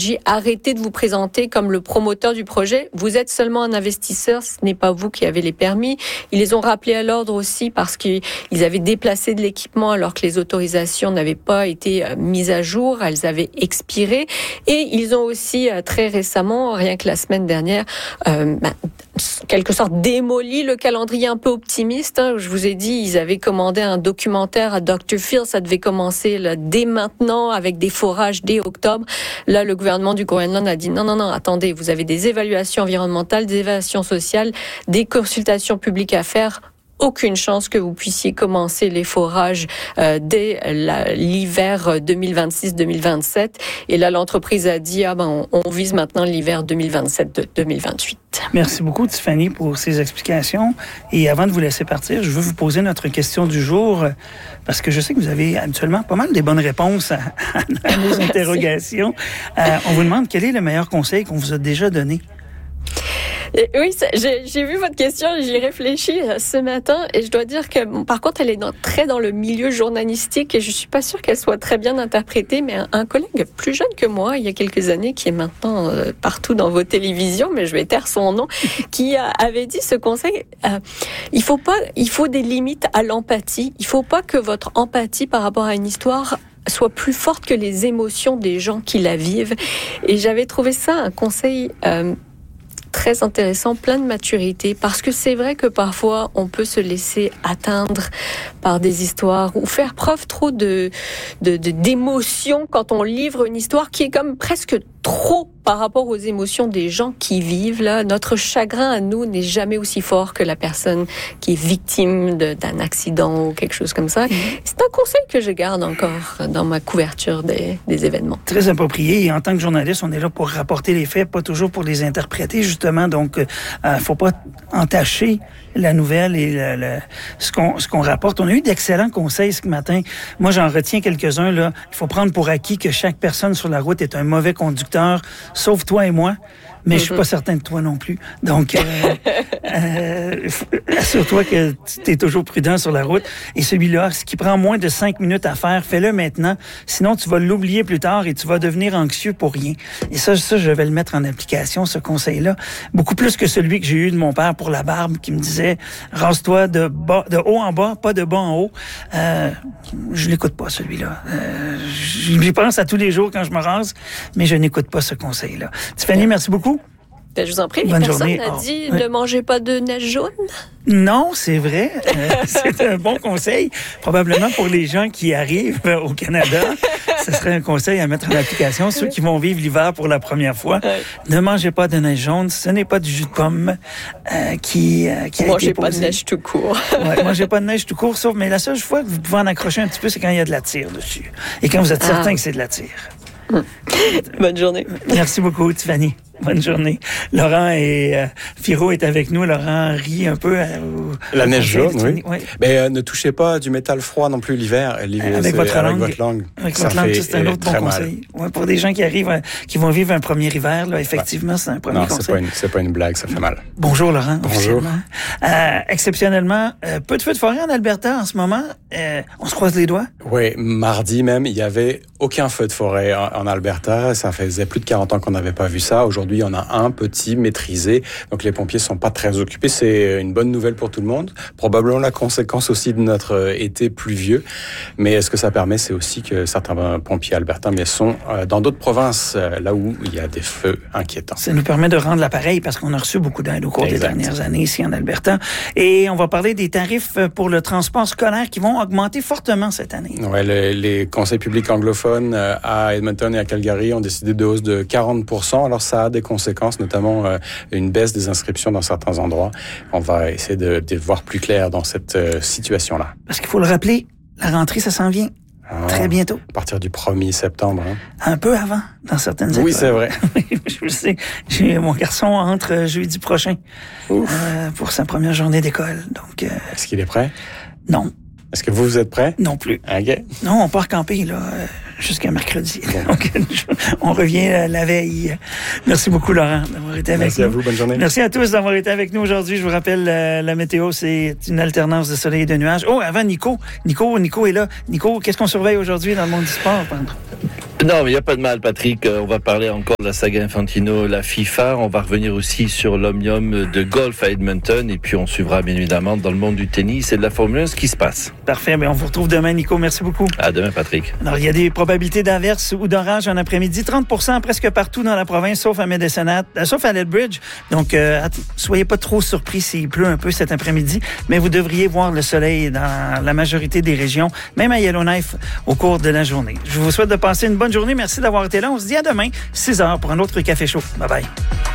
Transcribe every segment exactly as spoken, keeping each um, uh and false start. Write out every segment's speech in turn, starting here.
dit arrêtez de vous présenter comme le promoteur du projet. Vous êtes seulement un investisseur, ce n'est pas vous qui avez les permis. Ils les ont rappelés à l'ordre aussi parce qu'ils avaient déplacé de l'équipement alors que les autorisations n'avaient pas été mises à jour, elles avaient expiré. Et ils ont aussi très récemment, rien que la semaine dernière, euh, bah, quelque sorte démoli le calendrier un peu optimiste. Hein. Je vous ai dit, ils avaient commandé un documentaire à docteur Phil, ça devait commencer là, dès maintenant avec des forages dès octobre. Là, le gouvernement du Groenland a dit non, non, non, attendez, vous avez des évaluations environnementales, des évaluations sociales, des consultations publiques à faire. Aucune chance que vous puissiez commencer les forages euh, dès la, l'hiver deux mille vingt-six deux mille vingt-sept. Et là, l'entreprise a dit, ah ben, on, on vise maintenant l'hiver deux mille vingt-sept deux mille vingt-huit. Merci beaucoup, Tiffany, pour ces explications. Et avant de vous laisser partir, je veux vous poser notre question du jour, parce que je sais que vous avez habituellement pas mal des bonnes réponses à, à nos interrogations. Euh, on vous demande quel est le meilleur conseil qu'on vous a déjà donné. Oui, j'ai, j'ai vu votre question, j'y réfléchis ce matin et je dois dire que, bon, par contre, elle est dans, très dans le milieu journalistique et je suis pas sûre qu'elle soit très bien interprétée, mais un, un collègue plus jeune que moi, il y a quelques années, qui est maintenant euh, partout dans vos télévisions, mais je vais taire son nom, qui a, avait dit ce conseil, euh, il faut pas, il faut des limites à l'empathie, il faut pas que votre empathie par rapport à une histoire soit plus forte que les émotions des gens qui la vivent. Et j'avais trouvé ça un conseil euh, très intéressant, plein de maturité, parce que c'est vrai que parfois on peut se laisser atteindre par des histoires ou faire preuve trop de, de, de d'émotion quand on livre une histoire qui est comme presque trop par rapport aux émotions des gens qui vivent là. Notre chagrin à nous n'est jamais aussi fort que la personne qui est victime de, d'un accident ou quelque chose comme ça. Mmh. C'est un conseil que je garde encore dans ma couverture des, des événements. Très approprié. Et en tant que journaliste, on est là pour rapporter les faits, pas toujours pour les interpréter, justement. Donc, il euh, ne faut pas entacher la nouvelle et le, le, ce, qu'on, ce qu'on rapporte. On a eu d'excellents conseils ce matin. Moi, j'en retiens quelques-uns. Là. Il faut prendre pour acquis que chaque personne sur la route est un mauvais conducteur, sauf toi et moi. Mais mm-hmm. je suis pas certain de toi non plus. Donc, euh, euh, assure-toi que tu es toujours prudent sur la route. Et celui-là, ce qui prend moins de cinq minutes à faire, fais-le maintenant. Sinon, tu vas l'oublier plus tard et tu vas devenir anxieux pour rien. Et ça, ça, je vais le mettre en application, ce conseil-là. Beaucoup plus que celui que j'ai eu de mon père pour la barbe, qui me disait, rase-toi de bas, de haut en bas, pas de bas en haut. Euh, je l'écoute pas, celui-là. Euh, j'y pense à tous les jours quand je me rase, mais je n'écoute pas ce conseil-là. Tiffany, merci beaucoup. Ben, je vous en prie, Bonne personne journée. n'a oh, dit oui. ne mangez pas de neige jaune? Non, c'est vrai. Euh, c'est un bon conseil. Probablement pour les gens qui arrivent au Canada, ce serait un conseil à mettre en application. Ceux qui vont vivre l'hiver pour la première fois, ouais. ne mangez pas de neige jaune. Ce n'est pas du jus de pomme euh, qui, euh, qui a mangez été posé. Mangez pas de neige tout court. ouais, mangez pas de neige tout court, sauf, mais la seule fois que vous pouvez en accrocher un petit peu, c'est quand il y a de la tire dessus. Et quand vous êtes ah. certain que c'est de la tire. Hum. Bonne journée. Merci beaucoup, Tiffany. Bonne journée. Laurent et euh, Firo est avec nous. Laurent rit un peu. Euh, La neige jaune, oui. oui. Mais euh, ne touchez pas du métal froid non plus l'hiver. l'hiver avec, votre avec langue, votre langue. Avec votre langue, c'est un autre bon conseil. Ouais, pour des gens qui arrivent, euh, qui vont vivre un premier hiver, là, effectivement, ouais. c'est un premier non, conseil. Non, c'est pas une, c'est pas une blague, ça fait mal. Bonjour Laurent. Bonjour. Euh, exceptionnellement, euh, peu de feux de forêt en Alberta en ce moment. Euh, on se croise les doigts. Oui, mardi même, il y avait aucun feu de forêt en, en Alberta. Ça faisait plus de quarante ans qu'on n'avait pas vu ça. Aujourd'hui, il y en a un petit, maîtrisé. Donc les pompiers sont pas très occupés. C'est une bonne nouvelle pour tout le monde. Probablement la conséquence aussi de notre été pluvieux. Mais ce que ça permet, c'est aussi que certains pompiers albertains mais sont dans d'autres provinces, là où il y a des feux inquiétants. Ça nous permet de rendre l'appareil parce qu'on a reçu beaucoup d'aide au cours exact. des dernières années ici en Alberta. Et on va parler des tarifs pour le transport scolaire qui vont augmenter fortement cette année. Ouais, les, les conseils publics anglophones à Edmonton et à Calgary ont décidé de hausse de quarante pour cent. Alors ça a des conséquences, notamment euh, une baisse des inscriptions dans certains endroits. On va essayer de, de voir plus clair dans cette euh, situation-là. Parce qu'il faut le rappeler, la rentrée, ça s'en vient. Ah, très bientôt. À partir du premier septembre. Hein. Un peu avant, dans certaines écoles. Oui, c'est vrai. Je le sais. J'ai, mon garçon entre jeudi prochain euh, pour sa première journée d'école. Donc, euh... Est-ce qu'il est prêt? Non. Est-ce que vous, vous êtes prêt? Non plus. OK. Non, on part camper, là, jusqu'à mercredi. Donc, on revient la veille. Merci beaucoup, Laurent, d'avoir été avec Merci nous. Merci à vous. Bonne journée. Merci à tous d'avoir été avec nous aujourd'hui. Je vous rappelle, la, la météo, c'est une alternance de soleil et de nuages. Oh, avant, Nico. Nico, Nico est là. Nico, qu'est-ce qu'on surveille aujourd'hui dans le monde du sport, pardon? Non, mais il n'y a pas de mal, Patrick. On va parler encore de la saga Infantino, la FIFA. On va revenir aussi sur l'omnium de golf à Edmonton. Et puis, on suivra bien évidemment dans le monde du tennis et de la Formule un ce qui se passe. Parfait. Mais on vous retrouve demain, Nico. Merci beaucoup. À demain, Patrick. Alors, il y a des probabilités d'averse ou d'orage en après-midi. trente pour cent presque partout dans la province, sauf à Medicine Hat, euh, sauf à Lethbridge. Donc, euh, soyez pas trop surpris s'il pleut un peu cet après-midi. Mais vous devriez voir le soleil dans la majorité des régions, même à Yellowknife, au cours de la journée. Je vous souhaite de passer une bonne journée. Merci d'avoir été là. On se dit à demain, six heures, pour un autre café chaud. Bye bye.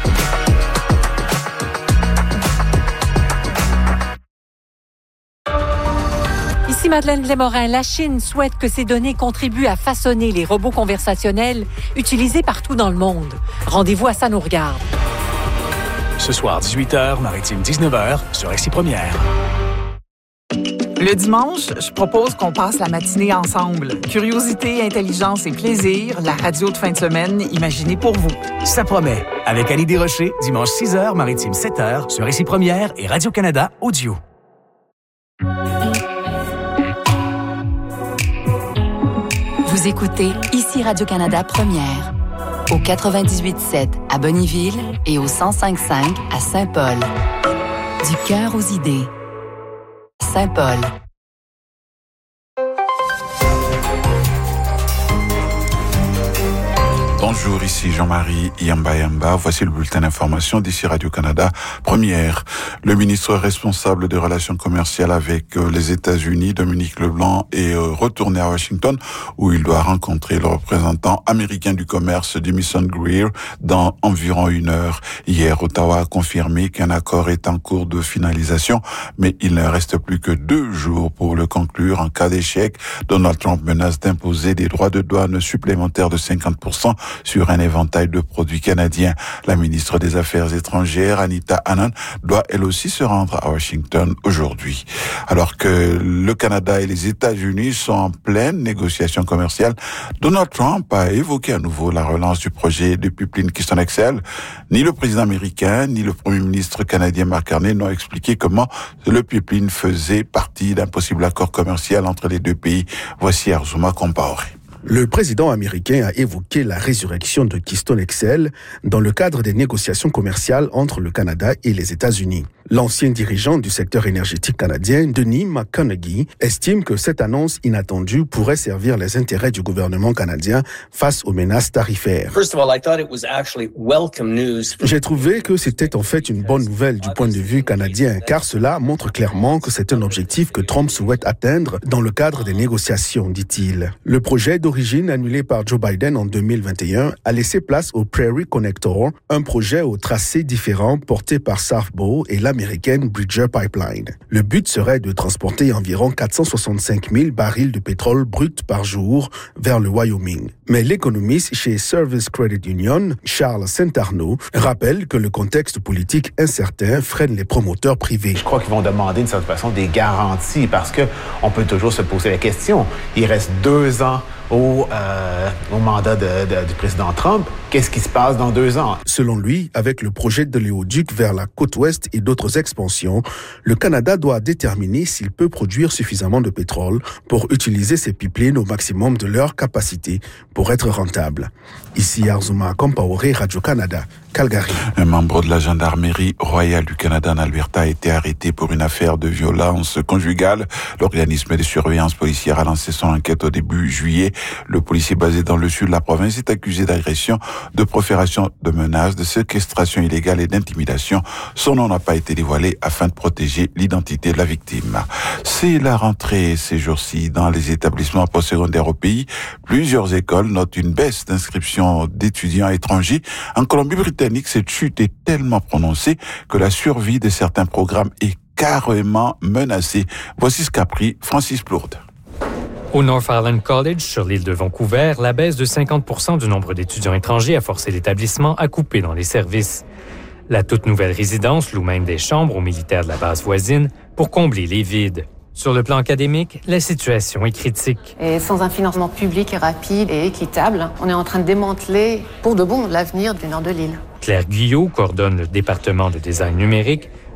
Ici Madeleine Glémorin. La Chine souhaite que ces données contribuent à façonner les robots conversationnels utilisés partout dans le monde. Rendez-vous à Ça nous regarde. Ce soir, dix-huit heures, Maritime dix-neuf heures, sur R C Première. Le dimanche, je propose qu'on passe la matinée ensemble. Curiosité, intelligence et plaisir, la radio de fin de semaine imaginée pour vous. Ça promet. Avec Annie Desrochers, dimanche six heures, Maritime sept heures, sur R C Première et Radio-Canada Audio. Vous écoutez ici Radio-Canada Première, au quatre-vingt-dix-huit sept à Bonnyville et au cent cinq cinq à Saint-Paul. Du cœur aux idées. Saint-Paul. Bonjour, ici Jean-Marie Yamba Yamba. Voici le bulletin d'information d'ici Radio-Canada Première. Le ministre responsable des relations commerciales avec les États-Unis, Dominique Leblanc, est retourné à Washington où il doit rencontrer le représentant américain du commerce, Jamieson Greer, dans environ une heure. Hier, Ottawa a confirmé qu'un accord est en cours de finalisation, mais il ne reste plus que deux jours pour le conclure. En cas d'échec, Donald Trump menace d'imposer des droits de douane supplémentaires de cinquante pour cent sur un éventail de produits canadiens. La ministre des Affaires étrangères, Anita Anand, doit elle aussi se rendre à Washington aujourd'hui. Alors que le Canada et les États-Unis sont en pleine négociation commerciale, Donald Trump a évoqué à nouveau la relance du projet de pipeline Keystone X L. Ni le président américain, ni le premier ministre canadien Mark Carney n'ont expliqué comment le pipeline faisait partie d'un possible accord commercial entre les deux pays. Voici Arzuma Compaoré. Le président américain a évoqué la résurrection de Keystone X L dans le cadre des négociations commerciales entre le Canada et les États-Unis. L'ancien dirigeant du secteur énergétique canadien, Denis McConaughey, estime que cette annonce inattendue pourrait servir les intérêts du gouvernement canadien face aux menaces tarifaires. J'ai trouvé que c'était en fait une bonne nouvelle du point de vue canadien, car cela montre clairement que c'est un objectif que Trump souhaite atteindre dans le cadre des négociations, dit-il. Le projet d'origine annulé par Joe Biden en deux mille vingt et un a laissé place au Prairie Connector, un projet au tracé différent porté par South Bow et l'américaine Bridger Pipeline. Le but serait de transporter environ quatre cent soixante-cinq mille barils de pétrole brut par jour vers le Wyoming. Mais l'économiste chez Service Credit Union, Charles Saint-Arnaud, rappelle que le contexte politique incertain freine les promoteurs privés. Je crois qu'ils vont demander d'une certaine façon des garanties parce que on peut toujours se poser la question. Il reste deux ans Au, euh, au mandat de, de, du président Trump. Qu'est-ce qui se passe dans deux ans? Selon lui, avec le projet de l'éoduc vers la côte ouest et d'autres expansions, le Canada doit déterminer s'il peut produire suffisamment de pétrole pour utiliser ces pipelines au maximum de leur capacité pour être rentable. Ici Arzuma Compaoré, Radio-Canada, Calgary. Un membre de la gendarmerie royale du Canada en Alberta a été arrêté pour une affaire de violence conjugale. L'organisme de surveillance policière a lancé son enquête au début juillet. Le policier basé dans le sud de la province est accusé d'agression, de profération de menaces, de séquestration illégale et d'intimidation. Son nom n'a pas été dévoilé afin de protéger l'identité de la victime. C'est la rentrée ces jours-ci dans les établissements postsecondaires au pays. Plusieurs écoles notent une baisse d'inscription d'étudiants étrangers. En Colombie-Britannique, cette chute est tellement prononcée que la survie de certains programmes est carrément menacée. Voici ce qu'a pris Francis Plourde. Au North Island College, sur l'île de Vancouver, la baisse de cinquante pour cent du nombre d'étudiants étrangers a forcé l'établissement à couper dans les services. La toute nouvelle résidence loue même des chambres aux militaires de la base voisine pour combler les vides. Sur le plan académique, la situation est critique. Et sans un financement public rapide et équitable, on est en train de démanteler pour de bon l'avenir du nord de l'île. Claire Guyot coordonne le département de design numérique,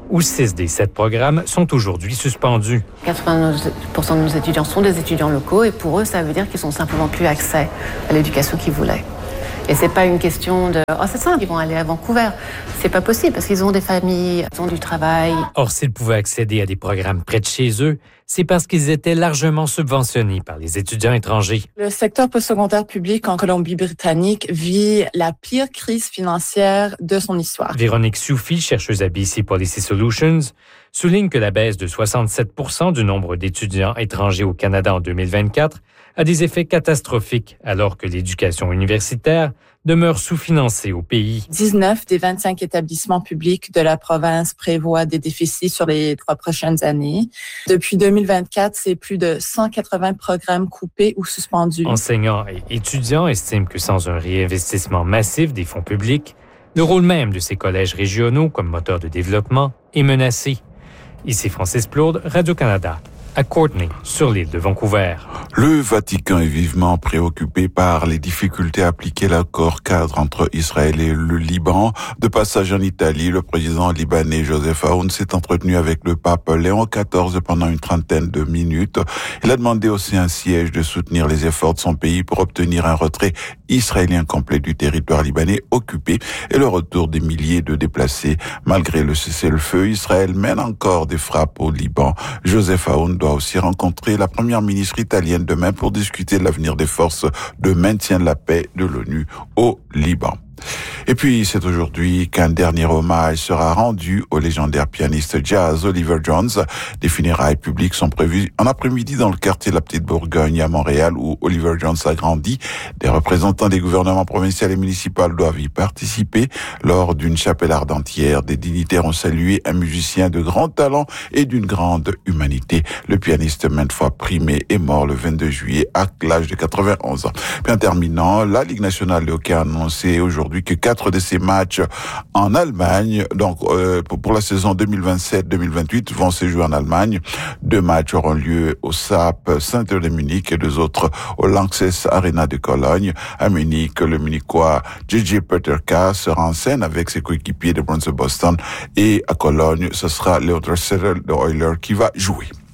où six des sept programmes sont aujourd'hui suspendus. quatre-vingt-dix pour cent de nos étudiants sont des étudiants locaux et pour eux, ça veut dire qu'ils n'ont simplement plus accès à l'éducation qu'ils voulaient. Et c'est pas une question de « oh, c'est simple, ils vont aller à Vancouver ». C'est pas possible parce qu'ils ont des familles, ils ont du travail. Or, s'ils pouvaient accéder à des programmes près de chez eux, c'est parce qu'ils étaient largement subventionnés par les étudiants étrangers. Le secteur postsecondaire public en Colombie-Britannique vit la pire crise financière de son histoire. Véronique Soufi, chercheuse à B C Policy Solutions, souligne que la baisse de soixante-sept pour cent du nombre d'étudiants étrangers au Canada en deux mille vingt-quatre a des effets catastrophiques alors que l'éducation universitaire demeure sous-financée au pays. dix-neuf des vingt-cinq établissements publics de la province prévoient des déficits sur les trois prochaines années. Depuis deux mille vingt-quatre, c'est plus de cent quatre-vingts programmes coupés ou suspendus. Enseignants et étudiants estiment que sans un réinvestissement massif des fonds publics, le rôle même de ces collèges régionaux comme moteur de développement est menacé. Ici Francis Plourde, Radio-Canada, à Courtenay, sur l'île de Vancouver. Le Vatican est vivement préoccupé par les difficultés à appliquer l'accord cadre entre Israël et le Liban. De passage en Italie, le président libanais Joseph Aoun s'est entretenu avec le pape Léon quatorze pendant une trentaine de minutes. Il a demandé aussi un siège de soutenir les efforts de son pays pour obtenir un retrait israélien complet du territoire libanais occupé et le retour des milliers de déplacés. Malgré le cessez-le-feu, Israël mène encore des frappes au Liban. Joseph Aoun doit aussi rencontrer la première ministre italienne demain pour discuter de l'avenir des forces de maintien de la paix de l'ONU au Liban. Et puis, c'est aujourd'hui qu'un dernier hommage sera rendu au légendaire pianiste jazz Oliver Jones. Des funérailles publiques sont prévues en après-midi dans le quartier de la Petite Bourgogne à Montréal où Oliver Jones a grandi. Des représentants des gouvernements provinciaux et municipaux doivent y participer. Lors d'une chapelle ardentière, des dignitaires ont salué un musicien de grand talent et d'une grande humanité. Le pianiste maintes fois primé est mort le vingt-deux juillet à l'âge de quatre-vingt-onze ans. Puis en terminant, la Ligue nationale de hockey a annoncé aujourd'hui que quatre de ces matchs en Allemagne, donc euh, pour, pour la saison deux mille vingt-sept deux mille vingt-huit, vont se jouer en Allemagne. Deux matchs auront lieu au S A P Center de Munich et deux autres au Lanxess Arena de Cologne. À Munich, le Munichois J J Peterka sera en scène avec ses coéquipiers de Bruins de Boston et à Cologne, ce sera Léo Draisaitl de Oilers qui va jouer.